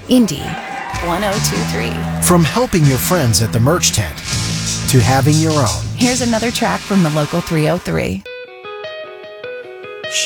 Indy 1023. From helping your friends at the merch tent to having your own. Here's another track from the Local 303.